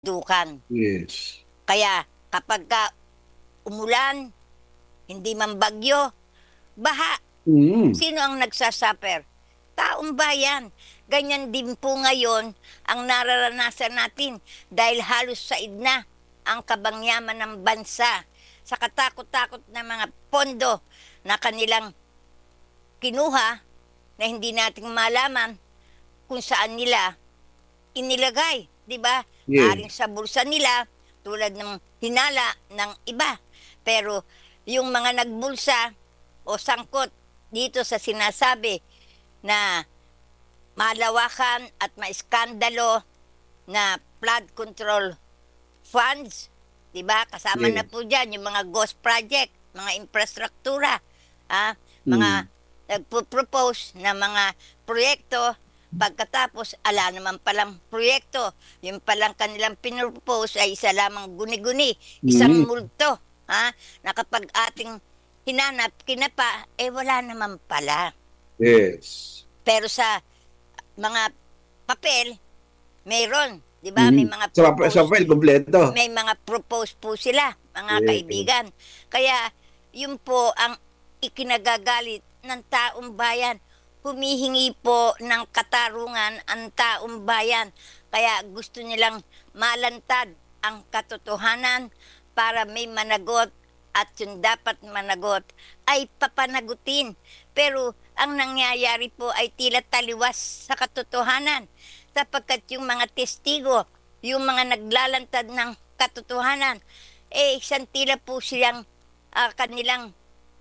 dukan. Yes. Kaya kapag umulan, hindi man bagyo, baha. Mm. Sino ang nagsasuffer? Taong bayan. Ganyan din po ngayon ang nararanasan natin dahil halos said na ang kabangyaman ng bansa sa katakot-takot na mga pondo na kanilang kinuha na hindi natin malaman kung saan nila inilagay, 'di ba? Yes. Maaring sa bulsa nila tulad ng hinala ng iba. Pero yung mga nagbulsa o sangkot dito sa sinasabi na malawakan at maiskandalo na flood control funds, 'di ba? Kasama na Yes. po diyan yung mga ghost project, mga infrastruktura, mga Mm. nagpo-propose na mga proyekto pagkatapos ala naman palang proyekto. Yung palang kanilang pinropose ay isa lamang guni-guni, isang Mm. multo, na kapag ating hinanap, kinapa, wala naman pala. Yes. Pero sa mga papel, meron. 'Di ba? Mm. Sa file kompleto. May mga propose po sila, mga Yes. kaibigan. Kaya yun po ang ikinagagalit ng taong bayan. Humihingi po ng katarungan ang taong bayan. Kaya gusto nilang malantad ang katotohanan para may managot at yung dapat managot ay papanagutin. Pero ang nangyayari po ay tila taliwas sa katotohanan sapagkat yung mga testigo, yung mga naglalantad ng katotohanan, isang tila po silang kanilang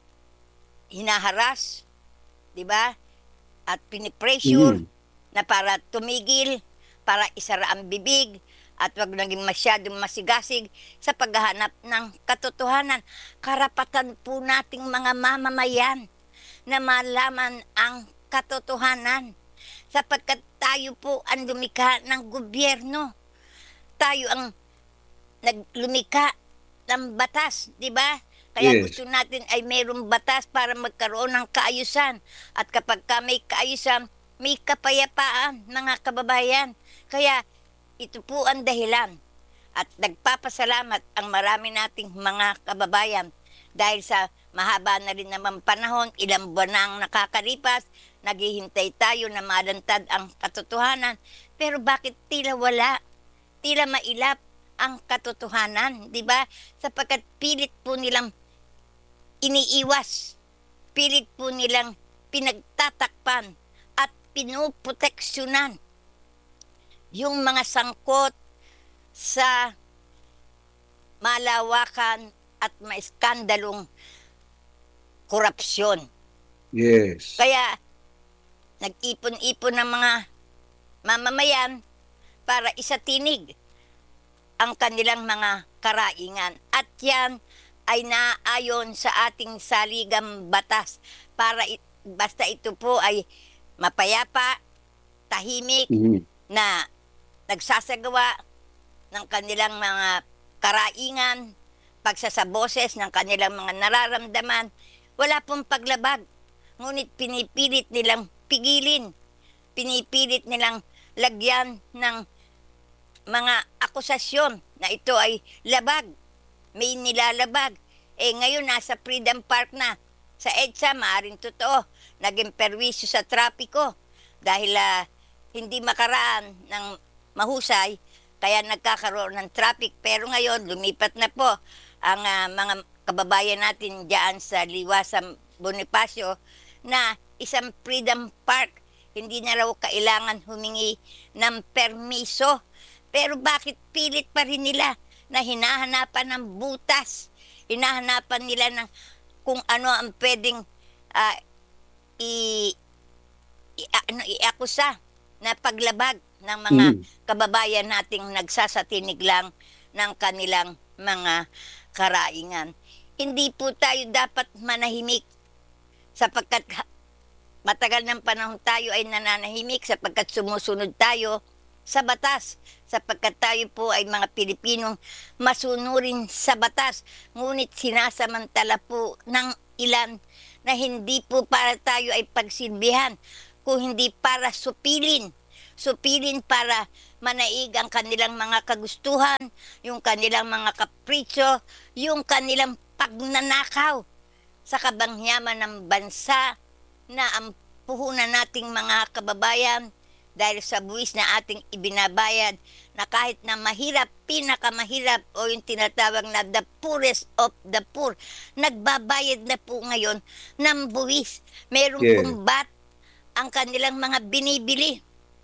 hinaharas, di ba? At pinipressure Mm. na para tumigil, para isara ang bibig, at wag naging masyadong masigasig sa paghahanap ng katotohanan. Karapatan po nating mga mamamayan na malaman ang katotohanan sapagkat tayo po ang lumikha ng gobyerno. Tayo ang naglumikha ng batas, di ba? Kaya Yes. gusto natin ay mayroong batas para magkaroon ng kaayusan. At kapag may kaayusan, may kapayapaan, mga kababayan. Kaya ito po ang dahilan. At nagpapasalamat ang marami nating mga kababayan dahil sa mahaba na rin naman panahon, ilang buwan na ang nakakalipas, naghihintay tayo na malantad ang katotohanan. Pero bakit tila wala? Tila mailap ang katotohanan, di ba? Sapagkat pilit po nilang iniiwas, pilit po nilang pinagtatakpan at pinuproteksyonan yung mga sangkot sa malawakan at maiskandalong korupsyon. Yes. Kaya nag-ipon-ipon ng mga mamamayan para isatinig ang kanilang mga karaingan. At yan ay naayon sa ating saligang batas para basta ito po ay mapayapa, tahimik, Mm. na nagsasagawa ng kanilang mga karaingan, pagsasaboses ng kanilang mga nararamdaman, wala pong paglabag. Ngunit pinipilit nilang pigilin, pinipilit nilang lagyan ng mga akusasyon na ito ay labag, may nilalabag. Ngayon nasa Freedom Park na. Sa EDSA, maaaring totoo, naging perwisyo sa trapiko dahil hindi makaraan ng mahusay, kaya nagkakaroon ng traffic. Pero ngayon, lumipat na po ang mga kababayan natin diyan sa Liwasang Bonifacio na isang Freedom Park. Hindi na raw kailangan humingi ng permiso. Pero bakit pilit pa rin nila na hinahanapan ng butas? Hinahanapan nila ng kung ano ang pwedeng i, iakusa na paglabag ng mga Mm. kababayan nating nagsasatinig lang ng kanilang mga karaingan. Hindi po tayo dapat manahimik sapagkat matagal ng panahon tayo ay nananahimik sapagkat sumusunod tayo sa batas, sapagkat tayo po ay mga Pilipinong masunurin sa batas. Ngunit sinasamantala po ng ilan na hindi po para tayo ay pagsilbihan, kung hindi para supilin supilin para manaig ang kanilang mga kagustuhan, yung kanilang mga kapritsyo, yung kanilang pagnanakaw sa kabangyaman ng bansa na ang puhunan nating mga kababayan dahil sa buwis na ating ibinabayad na kahit na mahirap, pinakamahirap o yung tinatawag na the poorest of the poor, nagbabayad na po ngayon ng buwis. Merong Yeah. kumbat ang kanilang mga binibili.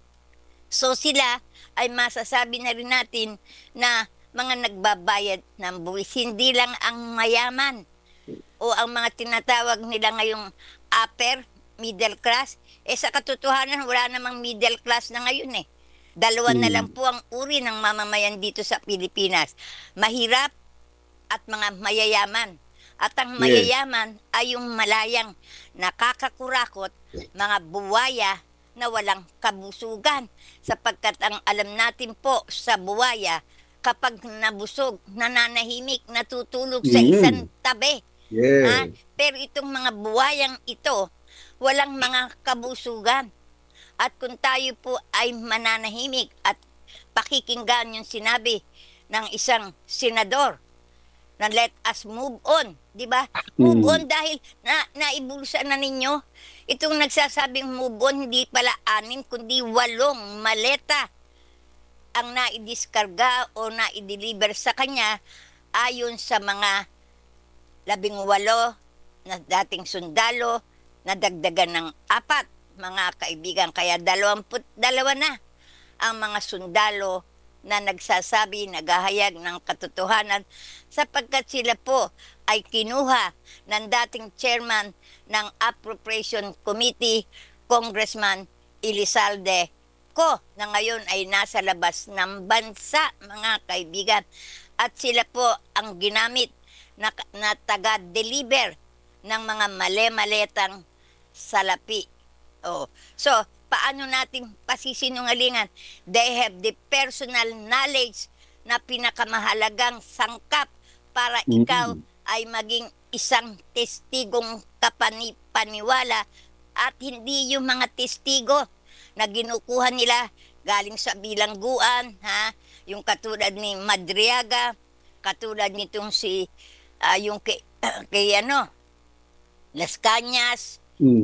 So sila ay masasabi na rin natin na mga nagbabayad ng buwis. Hindi lang ang mayaman o ang mga tinatawag nila ngayong upper middle class. Sa katotohanan, wala namang middle class na ngayon eh. Dalawa na lang po ang uri ng mamamayan dito sa Pilipinas. Mahirap at mga mayayaman. At ang mayayaman ay yung malayang nakakakurakot, mga buwaya na walang kabusugan. Sapagkat ang alam natin po sa buwaya, kapag nabusog, nananahimik, natutulog sa isang tabi. Yeah. Pero itong mga buwayang ito, walang mga kabusugan. At kung tayo po ay mananahimik at pakikinggan yung sinabi ng isang senador na let us move on, di ba? Move on dahil naibulsa na ninyo. Itong nagsasabing move on, hindi pala 6, kundi 8 maleta ang naidiskarga o naideliver sa kanya ayon sa mga 18 na dating sundalo na dagdagan ng 4, mga kaibigan. Kaya 22 na ang mga sundalo na nagsasabi, naghahayag ng katotohanan sapagkat sila po ay kinuha ng dating chairman ng Appropriation Committee, Congressman Elizalde Co, na ngayon ay nasa labas ng bansa, mga kaibigan. At sila po ang ginamit na taga-deliver ng mga male-maletang salapi. So, paano natin pasisinungalingan? They have the personal knowledge na pinakamahalagang sangkap para ikaw ay maging isang testigong kapani-paniwala at hindi yung mga testigo na ginukuha nila galing sa bilangguan, yung katulad ni Madriaga, katulad nitong si yung kay Las Cañas,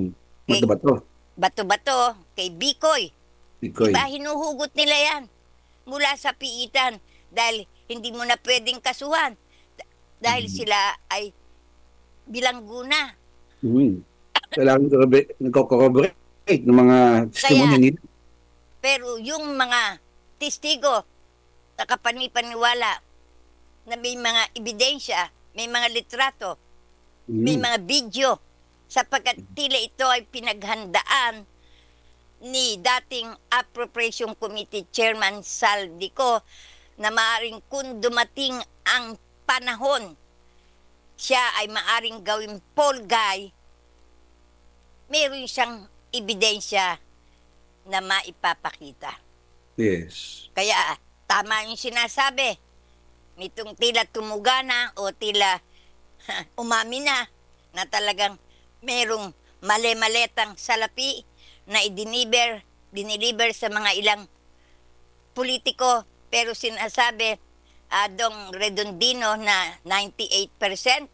Bato-Bato, kay Bikoy. Diba, hinuhugot nila yan mula sa piitan dahil hindi mo na pwedeng kasuhan dahil sila ay bilangguna. Kailangan nagko-corroborate ng mga testimonya nila. Pero yung mga testigo na kapani-paniwala na may mga ebidensya, may mga litrato, may mga video, sapagkat tila ito ay pinaghandaan ni dating Appropriation Committee Chairman Saldico na maaring kung dumating ang panahon, siya ay maaring gawing Paul Guy, meron siyang ebidensya na maipapakita. Yes. Kaya tama yung sinasabi nitong tila tumugana o tila umamin na talagang merong male-maletang salapi na diniliber sa mga ilang politiko, pero sinasabi Dong Redondino na 98%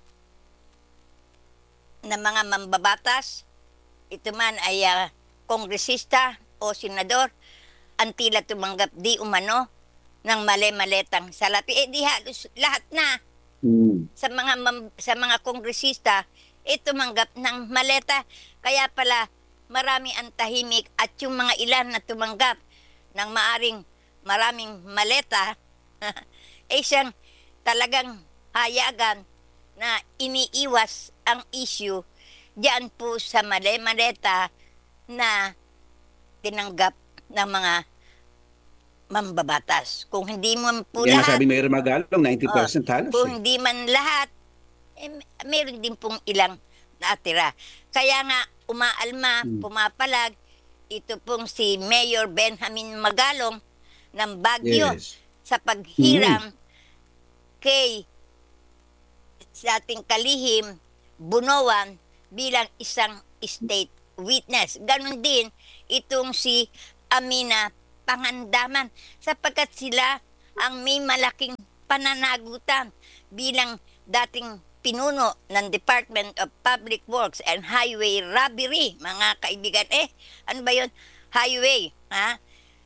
na mga mambabatas, ito man ay kongresista o senador, ang tila tumanggap di umano ng male-maletang salapi. Di halos lahat na sa mga kongresista tumanggap ng maleta. Kaya pala marami ang tahimik at yung mga ilan na tumanggap ng maraming maleta siyang talagang hayagan na iniiwas ang issue diyan po sa male-maleta na tinanggap ng mga mambabatas. Kung hindi mo po Yan lahat, nasabi Mayor Magalong, 90% halos. kung hindi man lahat, meron din pong ilang natira. Kaya nga, umaalma, pumapalag, ito pong si Mayor Benjamin Magalong ng Baguio sa paghiram kay sa ating kalihim, Bunoan, bilang isang state witness. Ganon din itong si Amina kapangandaman sapagkat sila ang may malaking pananagutan bilang dating pinuno ng Department of Public Works and Highway Robbery, mga kaibigan. Ano ba yun? Highway, ha?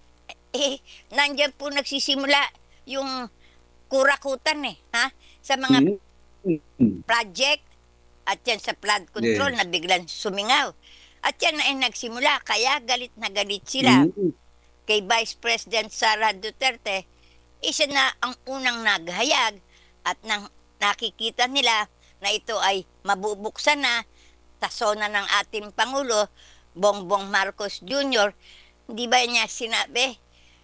Nandiyan po nagsisimula yung kurakutan ha? Sa mga project at yan sa flood control Yes. na biglang sumingaw. At yan ay nagsimula, kaya galit na galit sila kay Vice President Sara Duterte. Isa na ang unang naghayag at nang nakikita nila na ito ay mabubuksan na, tasona ng ating Pangulo, Bongbong Marcos Jr., di ba niya sinabi,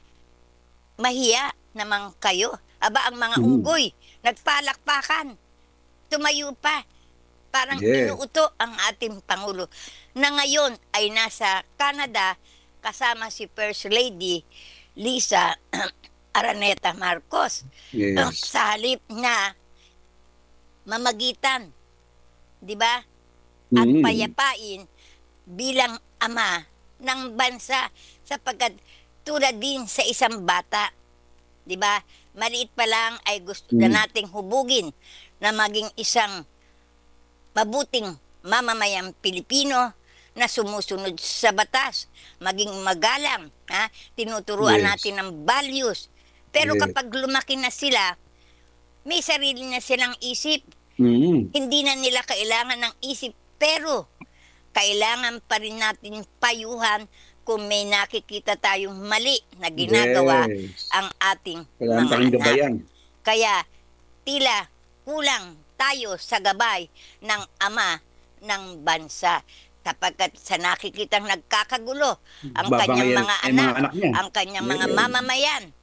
mahiya naman kayo. Aba, ang mga unggoy, nagpalakpakan, tumayo pa, parang Yes. inuuto ang ating Pangulo, na ngayon ay nasa Canada kasama si First Lady Lisa Araneta Marcos. Yes. Sa halip na mamagitan, di ba? At payapain bilang ama ng bansa sapagkat tulad din sa isang bata, di ba? Maliit pa lang ay gusto na nating hubugin na maging isang mabuting mamamayang Pilipino na sumusunod sa batas, maging magalang, ha? Tinuturuan Yes. natin ng values. Pero Yes. kapag lumaki na sila, may sarili na silang isip. Hindi na nila kailangan ng isip, pero kailangan pa rin natin payuhan kung may nakikita tayong mali na ginagawa Yes. ang ating Kailangan mga tayong anak. gabayan. Kaya tila kulang tayo sa gabay ng ama ng bansa. Sapagkat sa nakikitang nagkakagulo ang kanyang Babangayan mga ay anak, mga anak niya. ang kanyang mga Yes. mamamayan,